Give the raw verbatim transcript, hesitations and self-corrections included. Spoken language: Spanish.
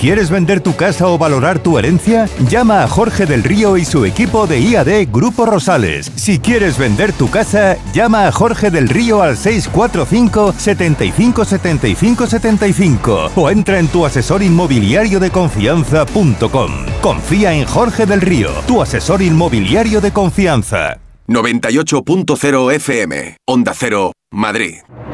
¿Quieres vender tu casa o valorar tu herencia? Llama a Jorge del Río y su equipo de I A D Grupo Rosales. Si quieres vender tu casa, llama a Jorge del Río al seis cuatro cinco, setenta y cinco, setenta y cinco, setenta y cinco o entra en tu asesor inmobiliario de confianza punto com. Confía en Jorge del Río, tu asesor inmobiliario de confianza. noventa y ocho punto cero F M, Onda Cero, Madrid.